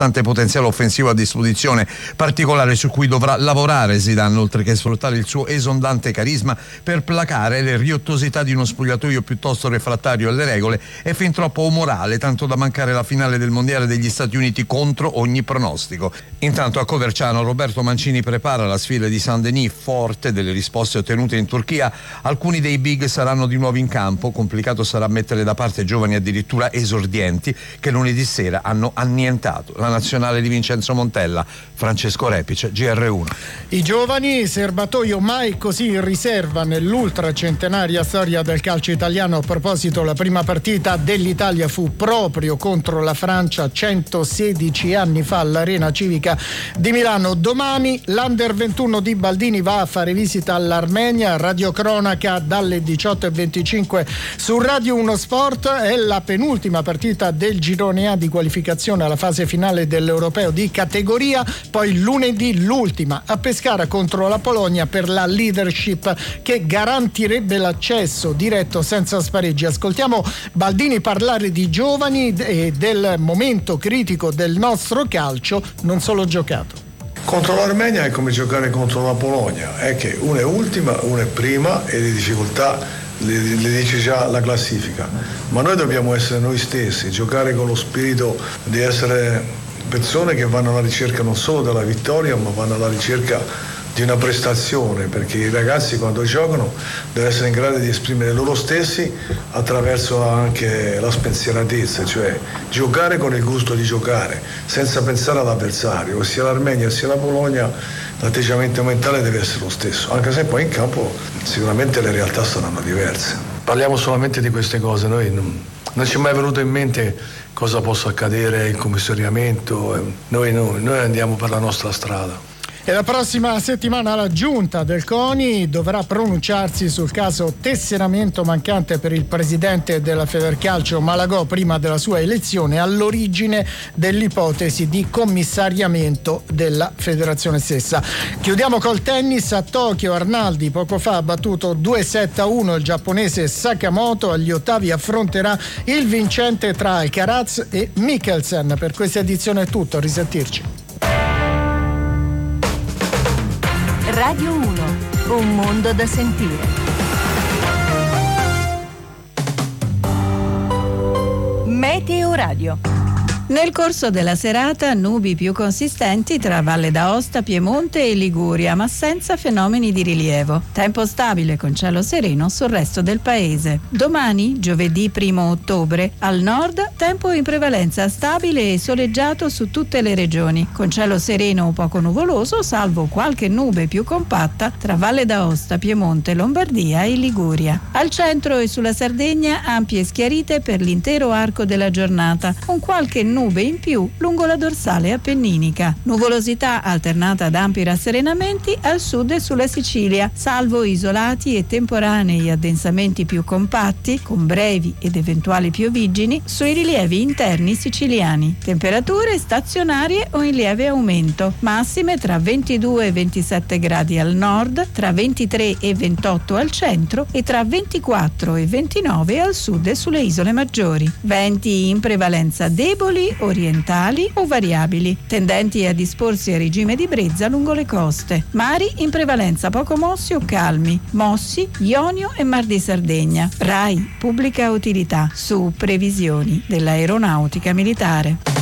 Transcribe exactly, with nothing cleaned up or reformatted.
potenziale offensivo a disposizione, particolare su cui dovrà lavorare Zidane, oltre che sfruttare il suo esondante carisma per placare le riottosità di uno spogliatoio piuttosto refrattario alle regole e fin troppo umorale, tanto da mancare la finale del mondiale degli Stati Uniti contro ogni pronostico. Intanto a Coverciano Roberto Mancini prepara la sfida di Saint-Denis, forte delle risposte ottenute in Turchia. Alcuni dei big saranno di nuovo in campo, complicato sarà mettere da parte giovani addirittura esordienti che lunedì sera hanno annientato la nazionale di Vincenzo Montella. Francesco Repice, G R uno. I giovani, serbatoio mai così in riserva nell'ultracentenaria storia del calcio italiano. A proposito, la prima partita dell'Italia fu proprio contro la Francia centosedici anni fa all'Arena Civica di Milano. Domani l'Under ventuno di Baldini va a fare visita all'Armenia. Radiocronaca dalle diciotto e venticinque su Radio uno Sport. È la penultima partita del girone A di qualificazione alla fase finale dell'Europeo di categoria. Poi lunedì l'ultima a Pescara contro la Polonia per la leadership che garantirebbe l'accesso diretto senza spareggi. Ascoltiamo Baldini parlare di giovani e del momento critico del nostro calcio, non solo giocato. Contro l'Armenia è come giocare contro la Polonia, è che una è ultima, una è prima e le difficoltà le, le dice già la classifica, ma noi dobbiamo essere noi stessi, giocare con lo spirito di essere persone che vanno alla ricerca non solo della vittoria, ma vanno alla ricerca di una prestazione, perché i ragazzi quando giocano devono essere in grado di esprimere loro stessi attraverso anche la spensieratezza, cioè giocare con il gusto di giocare senza pensare all'avversario. Sia l'Armenia sia la Polonia l'atteggiamento mentale deve essere lo stesso, anche se poi in campo sicuramente le realtà saranno diverse. Parliamo solamente di queste cose, noi non, non ci è mai venuto in mente cosa possa accadere, il commissariamento, noi, noi, noi andiamo per la nostra strada. E la prossima settimana la giunta del CONI dovrà pronunciarsi sul caso tesseramento mancante per il presidente della Federcalcio Malagò prima della sua elezione, all'origine dell'ipotesi di commissariamento della federazione stessa. Chiudiamo col tennis. A Tokyo Arnaldi poco fa ha battuto due sette a uno il giapponese Sakamoto. Agli ottavi affronterà il vincente tra Alcaraz e Mikkelsen. Per questa edizione è tutto, a risentirci. Radio uno, un mondo da sentire. Meteo Radio. Nel corso della serata nubi più consistenti tra Valle d'Aosta, Piemonte e Liguria, ma senza fenomeni di rilievo. Tempo stabile con cielo sereno sul resto del paese. Domani, giovedì primo ottobre, al nord tempo in prevalenza stabile e soleggiato su tutte le regioni, con cielo sereno o poco nuvoloso, salvo qualche nube più compatta tra Valle d'Aosta, Piemonte, Lombardia e Liguria. Al centro e sulla Sardegna ampie schiarite per l'intero arco della giornata, con qualche nube nube in più lungo la dorsale appenninica. Nuvolosità alternata ad ampi rasserenamenti al sud e sulla Sicilia, salvo isolati e temporanei addensamenti più compatti, con brevi ed eventuali pioviggini sui rilievi interni siciliani. Temperature stazionarie o in lieve aumento, massime tra ventidue e ventisette gradi al nord, tra ventitré e ventotto al centro e tra ventiquattro e ventinove al sud e sulle isole maggiori. Venti in prevalenza deboli, orientali o variabili, tendenti a disporsi a regime di brezza lungo le coste. Mari in prevalenza poco mossi o calmi, mossi Ionio e Mar di Sardegna. RAI Pubblica Utilità, su previsioni dell'Aeronautica Militare.